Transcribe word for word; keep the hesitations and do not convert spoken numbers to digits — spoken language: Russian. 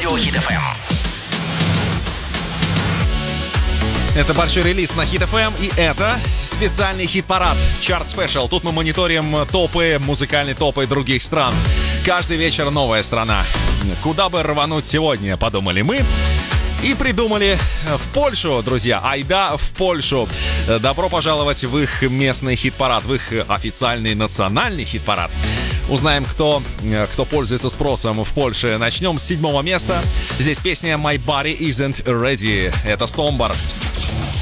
Радио Хит эф эм. Это большой релиз на Хит эф эм, и это специальный хит-парад Chart Special. Тут мы мониторим топы, музыкальные топы других стран. Каждый вечер новая страна. Куда бы рвануть сегодня, подумали мы. И придумали в Польшу, друзья. Айда в Польшу. Добро пожаловать в их местный хит-парад, в их официальный национальный хит-парад. Узнаем, кто, кто пользуется спросом в Польше. Начнем с седьмого места. Здесь песня «My Body Isn't Ready». Это Сомбар.